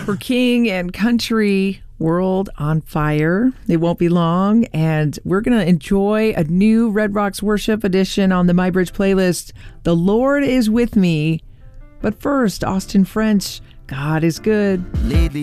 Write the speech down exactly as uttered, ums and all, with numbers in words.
for King and Country World on Fire. It won't be long, and we're going to enjoy a new Red Rocks Worship edition on the MyBridge playlist. The Lord is with me. But first, Austin French, God is good. Lately